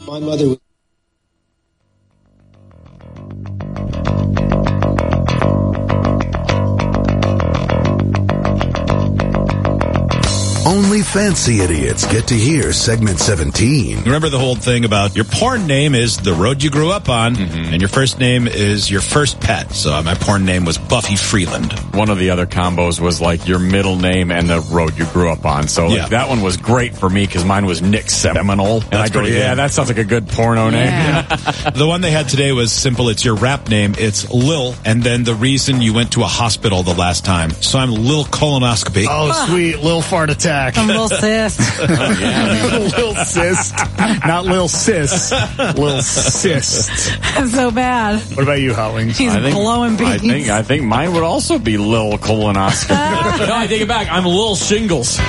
My mother was... Only fancy idiots get to hear segment 17. Remember the whole thing about your porn name is the road you grew up on, and your first name is your first pet. So my porn name was Buffy Freeland. One of the other combos was like your middle name and the road you grew up on. So Yeah. that one was great for me because mine was Nick Seminole. And I go, pretty yeah, good. that sounds like a good porno name. The one they had today was simple. It's your rap name. It's Lil, and then the reason you went to a hospital the last time. So I'm Lil Colonoscopy. Oh, sweet. Lil fart attack. Some little cyst. Lil cyst. Not Lil sis. Lil cyst. That's so bad. What about you, Hot Wings? He's blowing beans. I think mine would also be Lil Colonoscopy. No, I take it back. I'm Lil Shingles.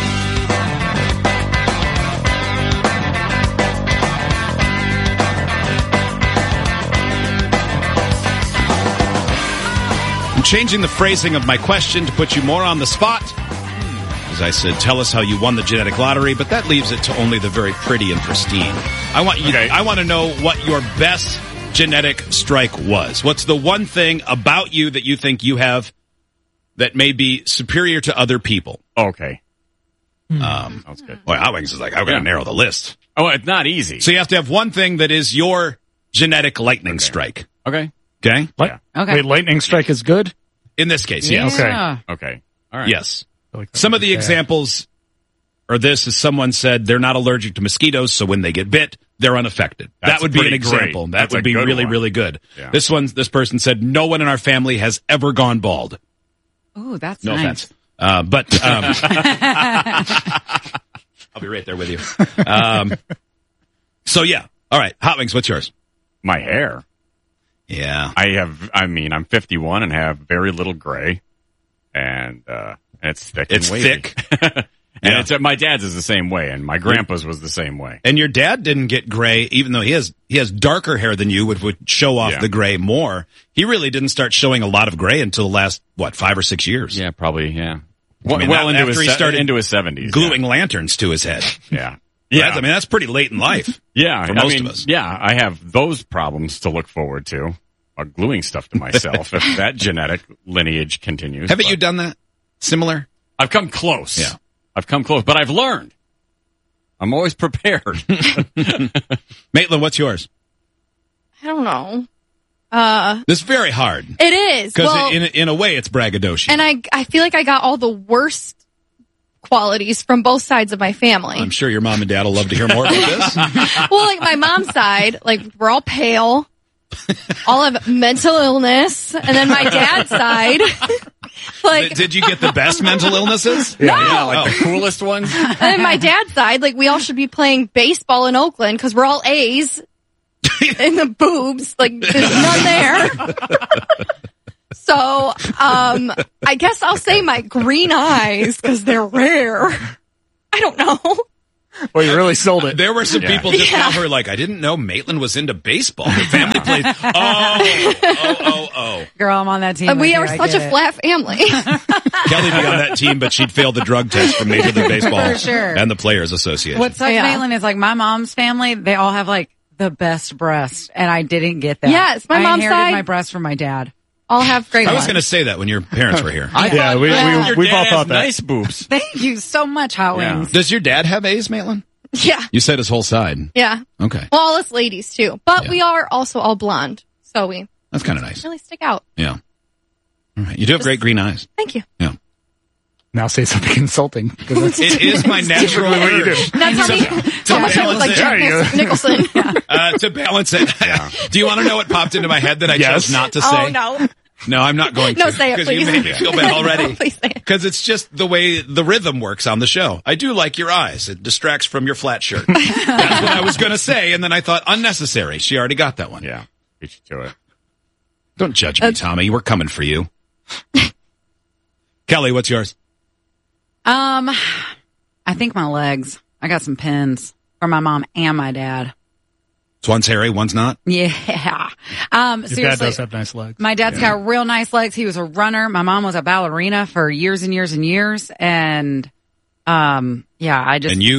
I'm changing the phrasing of my question to put you more on the spot. As I said, tell us how you won the genetic lottery, but that leaves it to only the very pretty and pristine. I want you. Okay. I want to know what your best genetic strike was. What's the one thing about you that you think you have that may be superior to other people? Okay. Sounds good. Boy, Hot Wings is like, I'm going to narrow the list. Oh, it's not easy. So you have to have one thing that is your genetic lightning strike. Okay. Okay? What? Okay. Wait, lightning strike is good? In this case, yes. Yeah. Okay. All right. Yes. Like Some of the bad. examples are this, as someone said, they're not allergic to mosquitoes, so when they get bit, they're unaffected. That's that would be an pretty example. great. That That's would a be good really, one. really good. Yeah. This person said, no one in our family has ever gone bald. Ooh, that's No nice. offense. But I'll be right there with you. So yeah. All right. Hot Wings, what's yours? My hair. Yeah. I'm 51 and have very little gray. And it's thick It's and wavy. thick. And Yeah. it's my dad's is the same way, and my grandpa's was the same way. And your dad didn't get gray, even though he has darker hair than you, which would show off Yeah. the gray more. He really didn't start showing a lot of gray until the last, 5 or 6 years. Yeah, probably, yeah. I mean, Well, after he started into his 70s. Gluing lanterns to his head. Yeah. Yeah. That's pretty late in life. Yeah. For most of us. Yeah, I have those problems to look forward to. Gluing stuff to myself if that genetic lineage continues. Haven't you done that? Similar? I've come close. Yeah. I've come close, but I've learned. I'm always prepared. Maitland, what's yours? I don't know. This is very hard. It is. Because Well, in a way, it's braggadocio. and I feel like I got all the worst qualities from both sides of my family. I'm sure your mom and dad will love to hear more about this. Well, like my mom's side, like we're all pale, all have mental illness, and then my dad's side, like Did you get the best mental illnesses? Yeah, like the coolest ones. and then my dad's side, like we all should be playing baseball in Oakland because we're all A's in the boobs, like there's none there. So, I guess I'll say my green eyes because they're rare. I don't know. Well, you really sold it. There were some people just now who were like, I didn't know Maitland was into baseball. The family plays. Oh. Girl, I'm on that team. We with are you. I such get a it. flat family. Kelly be on that team, but she'd failed the drug test from Major League Baseball For sure. and the Players Association. What sucks, Yeah. Maitland, is like my mom's family, they all have like the best breasts, and I didn't get that. Yes, my I mom's inherited side- my breasts from my dad. All have great I was ones. going to say that when your parents were here. Yeah, we've all thought that. Nice boobs. Thank you so much, Hot Yeah. Wings. Does your dad have A's, Maitland? Yeah, You said his whole side. yeah. Okay. Well, all us ladies too, but Yeah. we are also all blonde, so we That's kind of nice. really stick out. Yeah. All right. You do have great green eyes. Thank you. Yeah. Now say something insulting. 'cause that's It is my natural what you do. urge. That's how much I look like Jack There you go. Nicholson. To balance it. Do you want to know what popped into my head that I Yes. chose not to say? Oh no. No, I'm not going to. No, say it, Because you please. made me feel bad already. Please say it. Because it's just the way the rhythm works on the show. I do like your eyes. It distracts from your flat shirt. That's what I was going to say, and then I thought, unnecessary. She already got that one. Yeah, beat you to it. Don't judge me, Tommy. We're coming for you. Kelly, what's yours? I think my legs. I got some pins for my mom and my dad. So one's hairy, one's not. Yeah. Your dad Seriously. does have nice legs. My dad's got real nice legs. He was a runner. My mom was a ballerina for years and years and years. And, I just. And you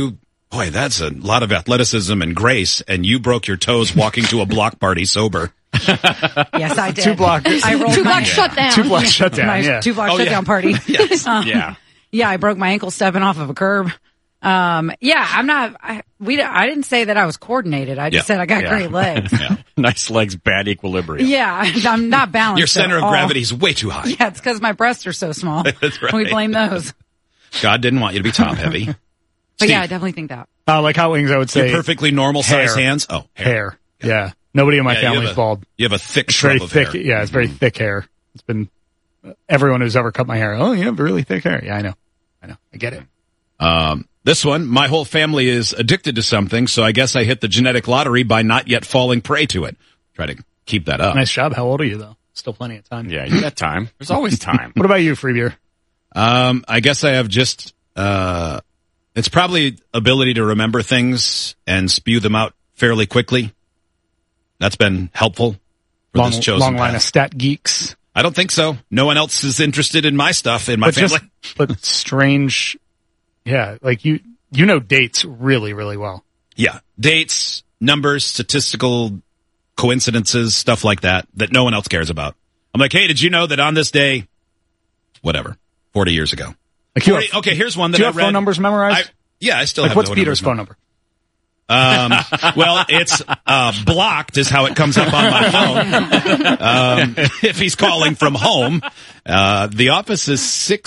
boy, that's a lot of athleticism and grace, and you broke your toes walking to a block party sober. Yes, I did. 2 block. I rolled 2 my- block shutdown. 2 block shutdown. my Yeah. 2 block Oh, yeah. shutdown party. Yes. Yeah. Yeah, I broke my ankle stepping off of a curb. Yeah, I'm not. I didn't say that I was coordinated. I just Yeah. said I got Yeah. great legs. Nice legs, bad equilibrium. Yeah, I'm not balanced. Your center at of all. gravity is way too high. Yeah, it's because my breasts are so small. That's right. We blame those. God didn't want you to be top heavy. But Steve, yeah, I definitely think that. Like hot wings, I would say your perfectly normal size hair. hands. Oh, hair. Yeah. Nobody in my Yeah, you family's have a- bald. You have a thick It's shrub very of thick. hair. Yeah, it's very thick hair. It's been everyone who's ever cut my hair. Oh, you have really thick hair. Yeah, I know. I get it. This one, my whole family is addicted to something, so I guess I hit the genetic lottery by not yet falling prey to it. Try to keep that up. Nice job. How old are you though? Still plenty of time. Yeah, you got time. There's always time. What about you, Free Beer? I guess I have just, it's probably ability to remember things and spew them out fairly quickly. That's been helpful for this chosen Long line of path. stat geeks. I don't think so. No one else is interested in my stuff in my family. But strange. Yeah, like you know dates really, really well. Yeah. Dates, numbers, statistical coincidences, stuff like that no one else cares about. I'm like, hey, did you know that on this day, whatever, 40 years ago. Like you 40, have, okay, here's one that do you I have read. phone numbers memorized? I still Like have what's no Peter's phone numbers. number? Well, it's blocked is how it comes up on my phone. If he's calling from home, the office is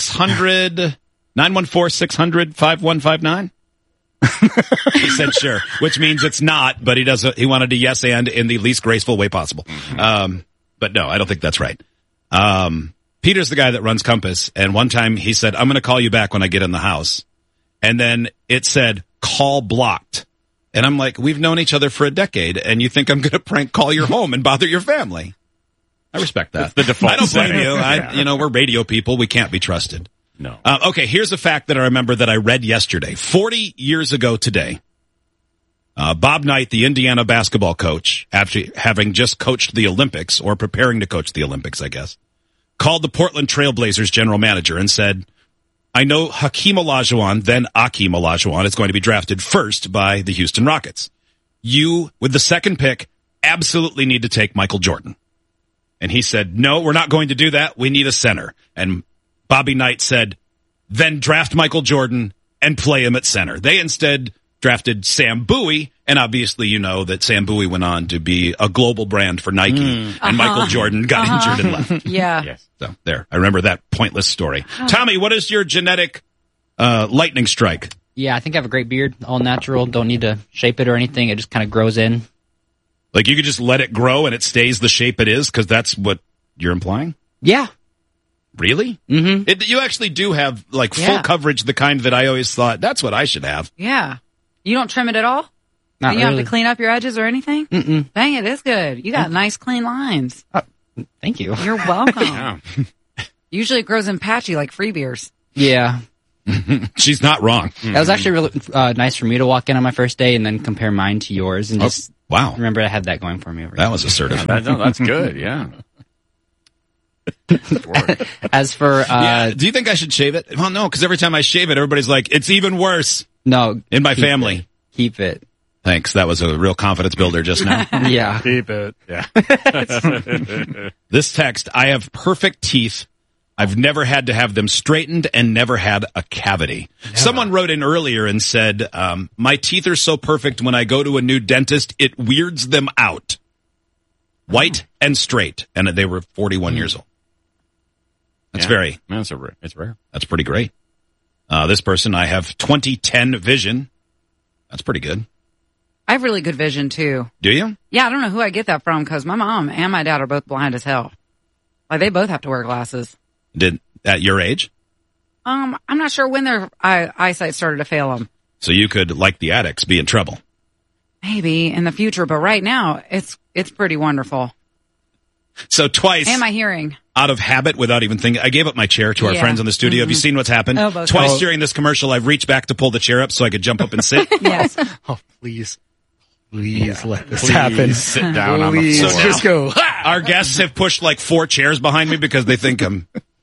914-600-5159. He said sure, which means it's not, but he wanted to yes and in the least graceful way possible. But no, I don't think that's right. Peter's the guy that runs Compass, and one time he said, I'm going to call you back when I get in the house. And then it said, call blocked. And I'm like, we've known each other for a decade, and you think I'm going to prank call your home and bother your family? I respect that. That's the default I don't blame setting. you. Yeah. We're radio people. We can't be trusted. No. Okay, here's a fact that I remember that I read yesterday. 40 years ago today, Bob Knight, the Indiana basketball coach, after having just coached the Olympics, or preparing to coach the Olympics, I guess, called the Portland Trailblazers general manager and said, I know Hakeem Olajuwon, then Akeem Olajuwon, is going to be drafted first by the Houston Rockets. You, with the second pick, absolutely need to take Michael Jordan. And he said, no, we're not going to do that. We need a center. And Bobby Knight said, then draft Michael Jordan and play him at center. They instead drafted Sam Bowie, and obviously you know that Sam Bowie went on to be a global brand for Nike, and Michael Jordan got injured and left. Yeah. Yes. So there, I remember that pointless story. Tommy, what is your genetic lightning strike? Yeah, I think I have a great beard, all natural. Don't need to shape it or anything. It just kind of grows in. Like you could just let it grow and it stays the shape it is, because that's what you're implying? Yeah. Really? Mm-hmm. You actually do have like full Yeah. coverage, the kind that I always thought, that's what I should have. Yeah. You don't trim it at all? Not Do you really. have to clean up your edges or anything? Mm-mm. Dang, it is good. You got nice, clean lines. Thank you. You're welcome. Yeah. Usually it grows in patchy like free beers. Yeah. She's not wrong. That was actually really nice for me to walk in on my first day and then compare mine to yours and just Wow. remember I had that going for me. That was assertive. That's good. Yeah. As for, Yeah. Do you think I should shave it? Well, no, because every time I shave it, everybody's like, it's even worse no. in my keep family. it. Keep it. Thanks. That was a real confidence builder just now. Yeah. Keep it. Yeah. This text, I have perfect teeth. I've never had to have them straightened and never had a cavity. Someone wrote in earlier and said, my teeth are so perfect when I go to a new dentist, it weirds them out. White and straight. And they were 41 years old. That's Yeah. Man, it's rare. that's pretty great. This person, I have 20/10 vision. That's pretty good. I have really good vision too. Do you? Yeah, I don't know who I get that from because my mom and my dad are both blind as hell. Like they both have to wear glasses. Did at your age? I'm not sure when their eyesight started to fail them. So you could, like the addicts, be in trouble. Maybe in the future, but right now it's pretty wonderful. So twice And my hearing. out of habit, without even thinking, I gave up my chair to our Yeah. friends in the studio. Have you seen what's happened? Oh, both Twice times. during this commercial, I've reached back to pull the chair up so I could jump up and sit. Yes. Oh, please let this happen. Sit down on the Please floor. just go. Our guests have pushed like 4 chairs behind me because they think I'm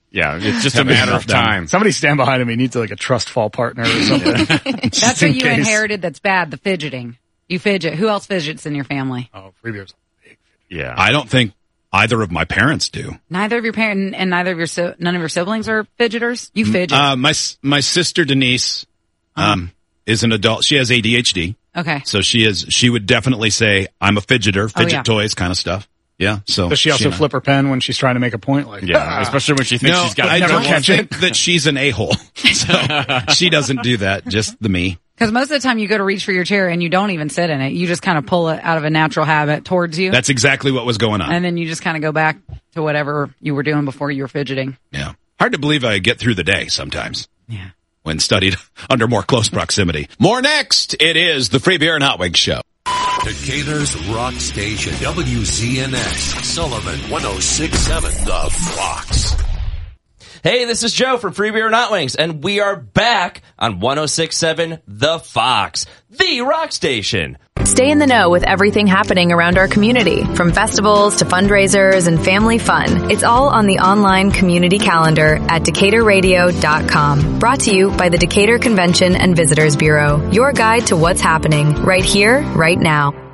Yeah, it's just a matter of time. Somebody stand behind him. He needs like a trust fall partner or something. That's what you inherited that's bad, the fidgeting. You fidget. Who else fidgets in your family? Oh, Free Beer's big. Yeah. I don't think either of my parents do. Neither of your parents and none of your siblings are fidgeters? You fidget. My sister Denise, is an adult. She has ADHD. Okay. So she would definitely say, I'm a fidgeter, fidget toys kind of stuff. Yeah. So does she also flip her pen when she's trying to make a point? Like, yeah, especially when she thinks she's got. I don't think that she's an a-hole. So she doesn't do that. Just the me. Because most of the time you go to reach for your chair and you don't even sit in it. You just kind of pull it out of a natural habit towards you. That's exactly what was going on. And then you just kind of go back to whatever you were doing before you were fidgeting. Yeah. Hard to believe I get through the day sometimes. Yeah. When studied under more close proximity. More next. It is the Free Beer and Hot Wings Show. Decatur's Rock Station, WZNX, Sullivan 106.7 The Fox. Hey, this is Joe from Free Beer and Hot Wings, and we are back on 106.7 The Fox, the rock station. Stay in the know with everything happening around our community, from festivals to fundraisers and family fun. It's all on the online community calendar at DecaturRadio.com. Brought to you by the Decatur Convention and Visitors Bureau. Your guide to what's happening right here, right now.